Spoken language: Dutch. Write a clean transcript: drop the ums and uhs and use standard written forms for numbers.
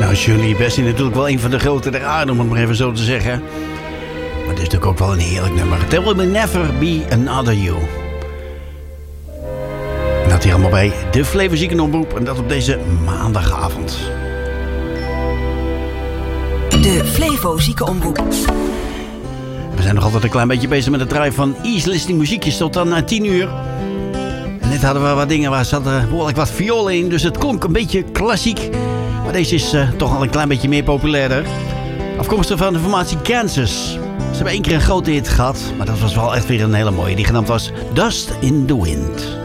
Nou, Shirley Bassey natuurlijk wel een van de grote der aarde, om het maar even zo te zeggen. Maar het is natuurlijk ook wel een heerlijk nummer. There will never be another you. En dat hier allemaal bij de Flevo Ziekenomroep. En dat op deze maandagavond. De Flevo Ziekenomroep. We zijn nog altijd een klein beetje bezig met het draaien van Easy Listening muziekjes tot dan 10 uur. En net hadden we wat dingen waar zaten behoorlijk wat violen in. Dus het klonk een beetje klassiek. Maar deze is toch al een klein beetje meer populairder. Afkomstig van de formatie Kansas. Ze hebben 1 keer een grote hit gehad. Maar dat was wel echt weer een hele mooie. Die genaamd was Dust in the Wind.